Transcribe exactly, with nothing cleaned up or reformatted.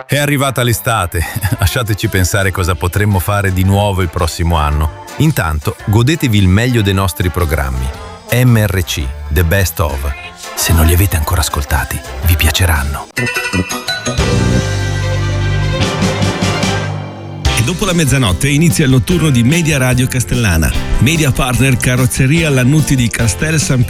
È arrivata l'estate, lasciateci pensare cosa potremmo fare di nuovo il prossimo anno. Intanto, godetevi il meglio dei nostri programmi. M R C, The Best Of. Se non li avete ancora ascoltati, vi piaceranno. E dopo la mezzanotte inizia il notturno di Media Radio Castellana. Media partner Carrozzeria Lannutti di Castel San